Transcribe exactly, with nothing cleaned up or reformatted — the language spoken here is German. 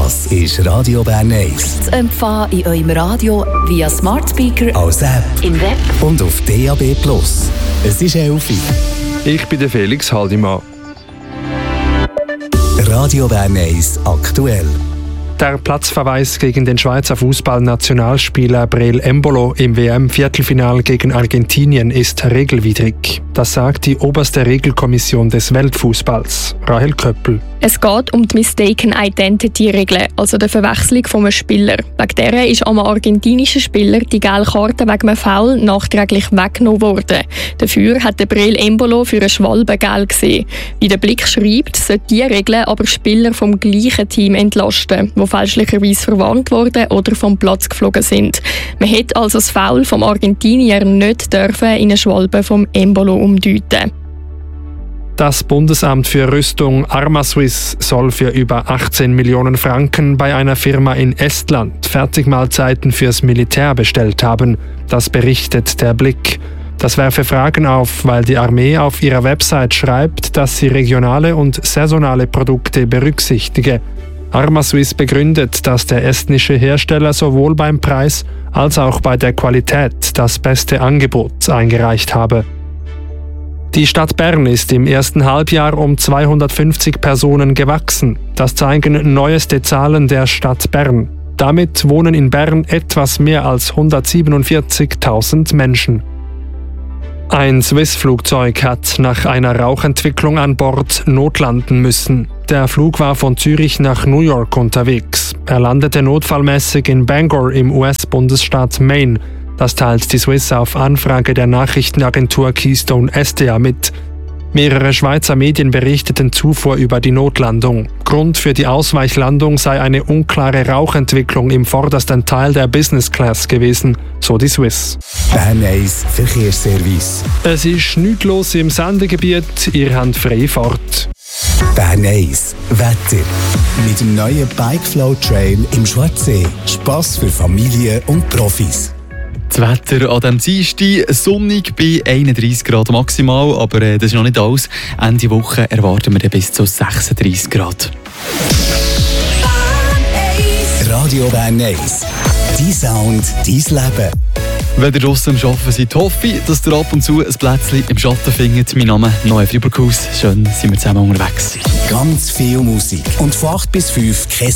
Das ist Radio Bern eins. Zu empfangen in eurem Radio via Smart Speaker, als App, im Web und auf D A B Plus. Es ist elf Uhr. Ich bin der Felix Haldimann. Radio Bern eins aktuell. Der Platzverweis gegen den Schweizer Fußballnationalspieler Breel Embolo im W M-Viertelfinal gegen Argentinien ist regelwidrig. Das sagt die oberste Regelkommission des Weltfußballs, Rahel Köppel. Es geht um die Mistaken Identity-Regel, also die Verwechslung von einem Spieler. Wegen dieser ist einem argentinischen Spieler die gelbe Karte wegen einem Foul nachträglich weggenommen worden. Dafür hat der Breel Embolo für eine Schwalbe gelb gesehen. Wie der Blick schreibt, sollte diese Regel aber Spieler vom gleichen Team entlasten, die fälschlicherweise verwarnt wurden oder vom Platz geflogen sind. Man hätte also das Foul vom Argentinier nicht dürfen in eine Schwalbe vom Embolo umdeuten. Das Bundesamt für Rüstung Armaswiss soll für über achtzehn Millionen Franken bei einer Firma in Estland Fertigmahlzeiten fürs Militär bestellt haben. Das berichtet der Blick. Das werfe Fragen auf, weil die Armee auf ihrer Website schreibt, dass sie regionale und saisonale Produkte berücksichtige. Armaswiss begründet, dass der estnische Hersteller sowohl beim Preis als auch bei der Qualität das beste Angebot eingereicht habe. Die Stadt Bern ist im ersten Halbjahr um zweihundertfünfzig Personen gewachsen. Das zeigen neueste Zahlen der Stadt Bern. Damit wohnen in Bern etwas mehr als hundertsiebenundvierzigtausend Menschen. Ein Swiss-Flugzeug hat nach einer Rauchentwicklung an Bord notlanden müssen. Der Flug war von Zürich nach New York unterwegs. Er landete notfallmäßig in Bangor im U S-Bundesstaat Maine. Das teilt die Swiss auf Anfrage der Nachrichtenagentur Keystone S D A mit. Mehrere Schweizer Medien berichteten zuvor über die Notlandung. Grund für die Ausweichlandung sei eine unklare Rauchentwicklung im vordersten Teil der Business Class gewesen, so die Swiss. Bern eins Verkehrsservice. Es ist nichts los im Sendegebiet, ihr habt freie Fahrt. Bern eins Wetter. Mit dem neuen Bikeflow Trail im Schwarzsee. Spass für Familien und Profis. Das Wetter an diesem Dienstag sonnig bei einunddreissig Grad maximal, aber äh, das ist noch nicht alles. Ende Woche erwarten wir dann bis zu sechsunddreissig Grad. Radio Bern eins. Dein Sound, dein Leben. Wenn ihr draussen am Arbeiten seid, hoffe ich, dass ihr ab und zu ein Plätzchen im Schatten findet. Mein Name ist Noah Friberghus. Schön, sind wir zusammen unterwegs. Ganz viel Musik. Und von acht bis fünf kein